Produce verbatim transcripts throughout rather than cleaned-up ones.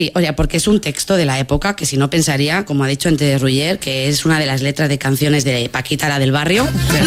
O sea, porque es un texto de la época que si no pensaría, como ha dicho antes Ruller, que es una de las letras de canciones de Paquita, la del barrio.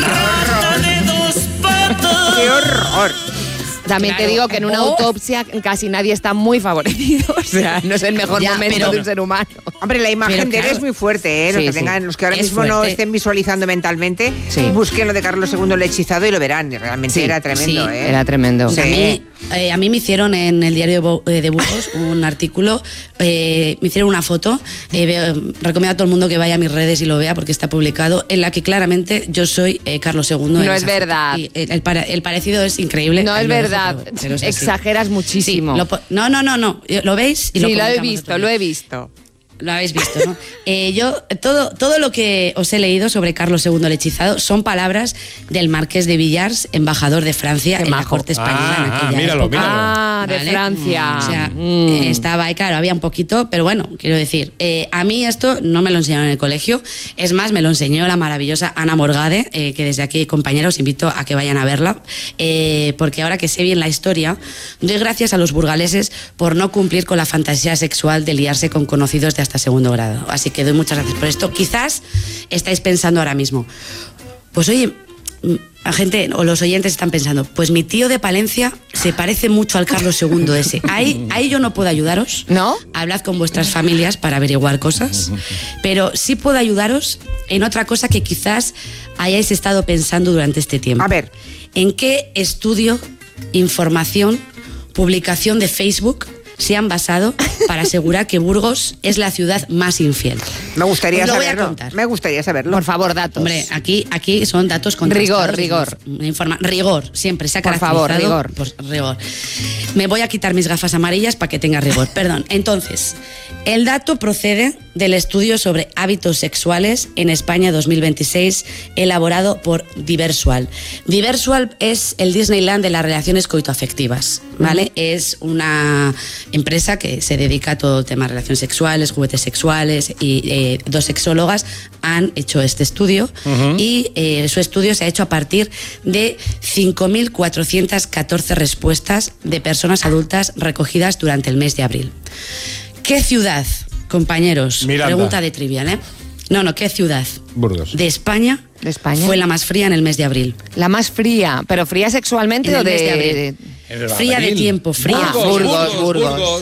¡Qué horror! También Claro. te digo que en una Oh. autopsia casi nadie está muy favorecido. O sea, no es el mejor Ya, momento pero- de un ser humano. Hombre, la imagen Pero de él claro. es muy fuerte, ¿eh? Los, Sí, que sí. tengan, los que ahora Es mismo no fuerte. estén visualizando mentalmente, Sí. busquen lo de Carlos segundo el hechizado y lo verán. Y realmente Sí, era tremendo, sí, ¿eh? Era tremendo. Sí. A mí, eh, a mí me hicieron en el diario de Bo- eh, de Burgos un artículo, eh, me hicieron una foto, eh, veo- recomiendo a todo el mundo que vaya a mis redes y lo vea porque está publicado, en la que claramente yo soy eh, Carlos segundo. en No esa es foto. verdad. Y el, el para- el parecido es increíble. No Ahí es lo dejo, verdad. pero- pero es así. Exageras Sí, muchísimo. lo po- no, no, no, no. ¿Lo veis? Y Sí, lo he comentamos visto, otro lo día. he visto. Lo habéis visto, ¿no? Eh, yo, todo, todo lo que os he leído sobre Carlos segundo el hechizado son palabras del Marqués de Villars, embajador de Francia Qué en la majo. corte española. en Ah, aquella míralo, época. míralo. Ah, de ¿Vale? Francia. O sea, Mm. eh, estaba ahí, claro, había un poquito, pero bueno, quiero decir, eh, a mí esto no me lo enseñaron en el colegio, es más, me lo enseñó la maravillosa Ana Morgade, eh, que desde aquí, compañeros, invito a que vayan a verla, eh, porque ahora que sé bien la historia, doy gracias a los burgaleses por no cumplir con la fantasía sexual de liarse con conocidos de hasta segundo grado. Así que doy muchas gracias por esto. Quizás estáis pensando ahora mismo, pues oye, la gente o los oyentes están pensando, pues mi tío de Palencia se parece mucho al Carlos segundo ese. Ahí, ahí yo no puedo ayudaros. ¿No? Hablad con vuestras familias para averiguar cosas. Pero sí puedo ayudaros en otra cosa que quizás hayáis estado pensando durante este tiempo. A ver. ¿En qué estudio, información, publicación de Facebook se han basado para asegurar que Burgos es la ciudad más infiel? Me gustaría Os lo voy a saberlo. contar. Me gustaría saberlo. Por favor, datos. Hombre, aquí, aquí son datos contrastados. Rigor, rigor. Informa- rigor, siempre se ha Por favor, caracterizado rigor. por rigor. Me voy a quitar mis gafas amarillas para que tenga rigor. Perdón. Entonces, el dato procede del estudio sobre hábitos sexuales en España dos mil veintiséis, elaborado por Diversual. Diversual es el Disneyland de las relaciones coitoafectivas, ¿vale? Es una empresa que se dedica a todo el tema de relaciones sexuales, juguetes sexuales, y eh, dos sexólogas han hecho este estudio y eh, su estudio se ha hecho a partir de cinco mil cuatrocientas catorce respuestas de personas adultas recogidas durante el mes de abril. ¿Qué ciudad, compañeros? Miranda. Pregunta de trivial, ¿eh? No, no, ¿qué ciudad Burgos. de España, ¿De España? fue la más fría en el mes de abril? La más fría, pero fría sexualmente En o el de, mes de abril. de- En el Fría de abril. tiempo, fría. Ah, Burgos, Burgos.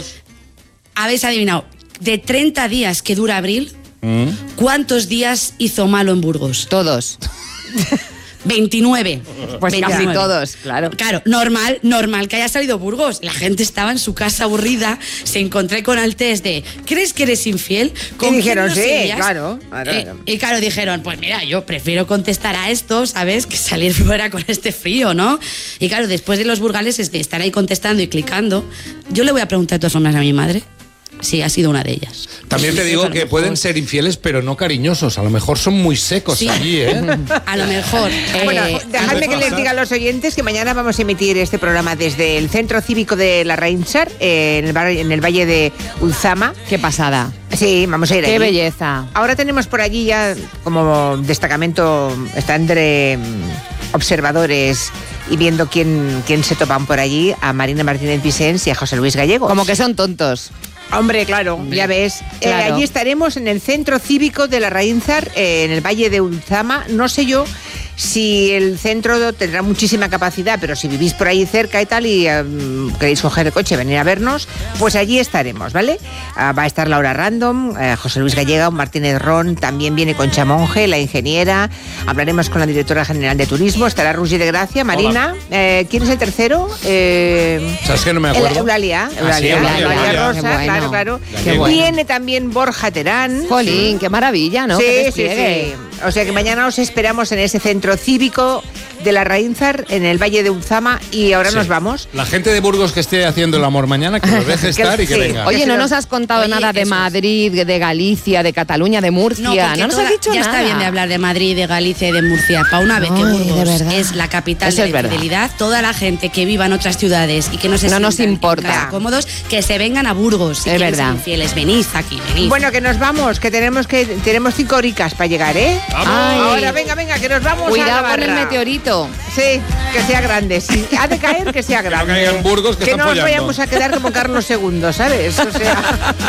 Habéis adivinado, de treinta días que dura abril, Mm. ¿cuántos días hizo malo en Burgos? todos. veintinueve. Pues casi veintinueve. todos, claro. Claro, normal, normal que haya salido Burgos. La gente estaba en su casa aburrida, se encontré con el test de ¿crees que eres infiel? ¿Con Y dijeron, quién lo sí, serías? claro, claro, Eh, claro. y claro, dijeron, pues mira, yo prefiero contestar a esto, ¿sabes? Que salir fuera con este frío, ¿no? Y claro, después de los burgaleses de estar ahí contestando y clicando, yo le voy a preguntar de todas formas a mi madre si ha sido una de ellas. También te digo A lo que mejor. pueden ser infieles, pero no cariñosos. A lo mejor son muy secos Sí. allí, ¿eh? A lo mejor. Bueno, eh, dejadme que les pasa? diga a los oyentes que mañana vamos a emitir este programa desde el Centro Cívico de la Reinsar, eh, en, el bar- en el Valle de Ulzama. Qué pasada. Sí, vamos a ir Qué allí. belleza. Ahora tenemos por allí ya como destacamento, está entre mm, observadores y viendo quién, quién se topan por allí, a Marina Martínez Vicens y a José Luis Gallego. Como que son tontos. Hombre, claro, ya ves. Eh, Claro. allí estaremos en el Centro Cívico de la Reinsar, eh, en el Valle de Ulzama. No sé yo si el centro tendrá muchísima capacidad, pero si vivís por ahí cerca y tal y eh, queréis coger el coche y venir a vernos, pues allí estaremos, ¿vale? Ah, va a estar Laura Random, eh, José Luis Gallega, Martínez Ron, también viene Concha Monge, la ingeniera. Hablaremos con la directora general de turismo, estará Rugi de Gracia, Marina. Eh, ¿Quién es el tercero? Eh, ¿Sabes que no me acuerdo? Eulalia, sí, Eulalia, Eulalia, Eulalia Eulalia. Rosa, Qué bueno. claro, claro. Qué bueno. Viene también Borja Terán. Jolín, qué maravilla, ¿no? Qué Sí, sí, despliegue. sí. O sea que mañana os esperamos en ese centro cívico de la Reinsar, en el Valle de Ulzama, y ahora Sí. nos vamos. La gente de Burgos que esté haciendo el amor mañana, que lo deje estar y que sí. venga. Oye, Eso no no- nos has contado Oye, nada de eso es. Madrid, de Galicia, de Cataluña, de Murcia. No, No, porque nos toda- has dicho ya nada. está bien de hablar de Madrid, de Galicia y de Murcia. Para una vez que Ay, de Burgos verdad. es la capital Eso de es la verdad. infidelidad, toda la gente que viva en otras ciudades y que no se No nos sientan en importa. casa cómodos, que se vengan a Burgos. Si Es quieren verdad. ser infieles, venid aquí, venid. Bueno, que nos vamos, que tenemos que tenemos cinco horicas para llegar, ¿eh? Ay. Ahora, venga, venga, que nos vamos a Cuidado la con el barra. meteorito. Sí, que sea grande. Si ha de caer, que sea grande. caiga en Burgos, que están no nos follando. vayamos a quedar como Carlos segundo, ¿sabes? O sea...